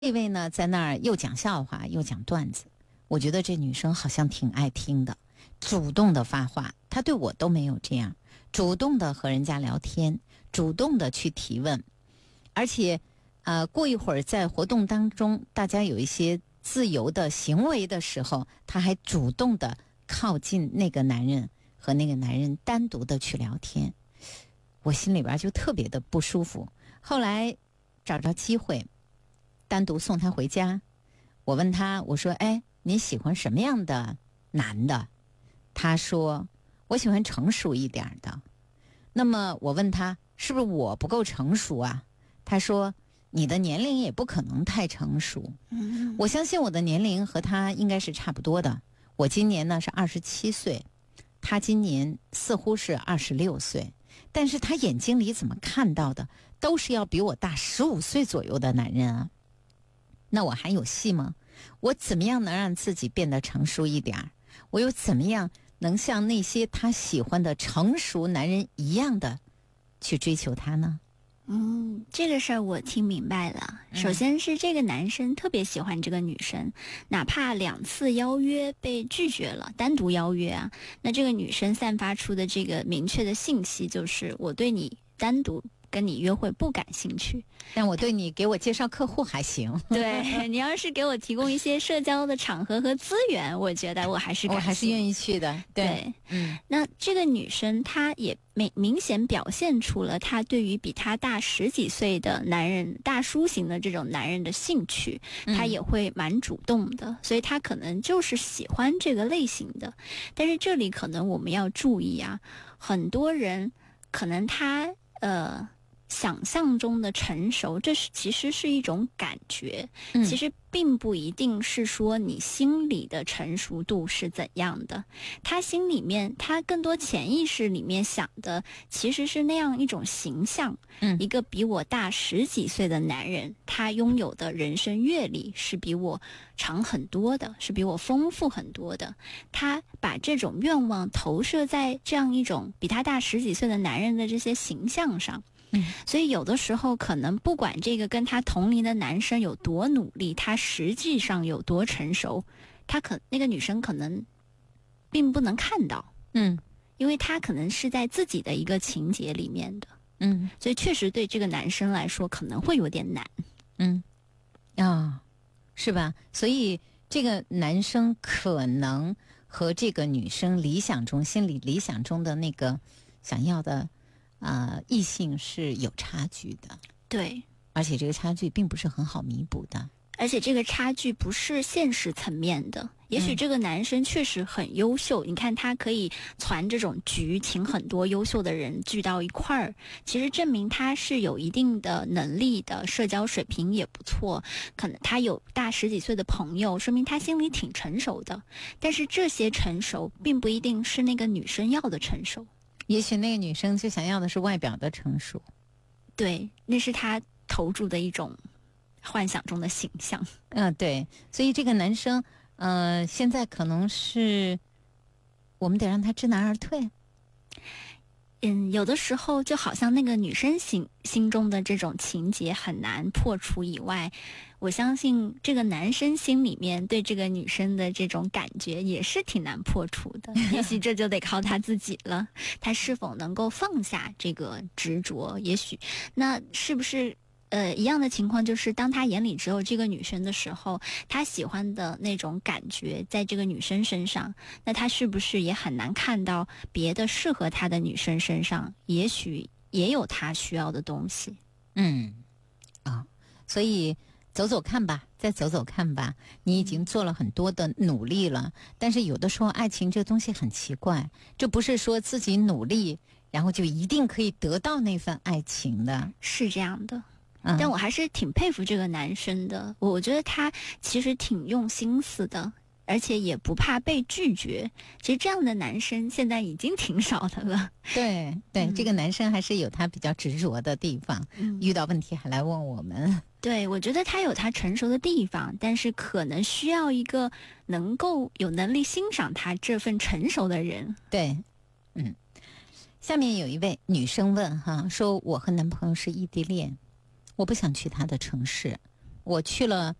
这位呢，在那儿又讲笑话又讲段子，我觉得这女生好像挺爱听的，主动的发话，她对我都没有这样，主动的和人家聊天，主动的去提问，而且过一会儿在活动当中，大家有一些自由的行为的时候，她还主动的靠近那个男人，和那个男人单独的去聊天，我心里边就特别的不舒服。后来找着机会单独送他回家，我问他，我说你喜欢什么样的男的？他说我喜欢成熟一点的。那么我问他，是不是我不够成熟啊？他说你的年龄也不可能太成熟。我相信我的年龄和他应该是差不多的，我今年呢是27岁，他今年似乎是26岁，但是他眼睛里怎么看到的都是要比我大15岁左右的男人啊。那我还有戏吗？我怎么样能让自己变得成熟一点？我又怎么样能像那些他喜欢的成熟男人一样的去追求他呢？ 这个事儿我听明白了。首先是这个男生特别喜欢这个女生，哪怕2次邀约被拒绝了，单独邀约啊，那这个女生散发出的这个明确的信息就是我对你单独跟你约会不感兴趣， 但我对你给我介绍客户还行。 对，你要是给我提供一些社交的场合和资源，我觉得我还是愿意去的。对， 那这个女生她也明显表现出了她对于比她大10几岁的男人，大叔型的这种男人的兴趣，她也会蛮主动的，所以她可能就是喜欢这个类型的。但是这里可能我们要注意啊，很多人可能他想象中的成熟，这其实是一种感觉，其实并不一定是说你心里的成熟度是怎样的，他心里面，他更多潜意识里面想的其实是那样一种形象，一个比我大10几岁的男人，他拥有的人生阅历是比我长很多的，是比我丰富很多的，他把这种愿望投射在这样一种比他大10几岁的男人的这些形象上。所以有的时候可能不管这个跟他同龄的男生有多努力，他实际上有多成熟，那个女生可能并不能看到，因为他可能是在自己的一个情节里面的，所以确实对这个男生来说可能会有点难， 是吧？所以这个男生可能和这个女生心里理想中的那个想要的异性是有差距的， 对， 而且这个差距并不是很好弥补的， 而且这个差距不是现实层面的。也许这个男生确实很优秀，你看他可以攒这种局，请很多优秀的人聚到一块儿，其实证明他是有一定的能力的，社交水平也不错，可能他有大10几岁的朋友，说明他心里挺成熟的。但是这些成熟并不一定是那个女生要的成熟， 也许那个女生就想要的是外表的成熟， 对，那是他投注的一种幻想中的形象。 对，所以这个男生现在可能是我们得让他知难而退。 有的时候就好像那个女生心中的这种情节很难破除以外，我相信这个男生心里面对这个女生的这种感觉也是挺难破除的。也许这就得靠他自己了，他是否能够放下这个执着？也许那是不是一样的情况，就是当他眼里只有这个女生的时候，他喜欢的那种感觉在这个女生身上，那他是不是也很难看到别的适合他的女生身上也许也有他需要的东西？ 所以走走看吧，再走走看吧，你已经做了很多的努力了，但是有的时候爱情这东西很奇怪，这不是说自己努力然后就一定可以得到那份爱情的。 是这样的，但我还是挺佩服这个男生的，我觉得他其实挺用心思的，而且也不怕被拒绝。其实这样的男生现在已经挺少的了。 对，这个男生还是有他比较执着的地方，遇到问题还来问我们。 对，我觉得他有他成熟的地方，但是可能需要一个能够有能力欣赏他这份成熟的人。 对，下面有一位女生问说我和男朋友是异地恋，我不想去他的城市， 我去了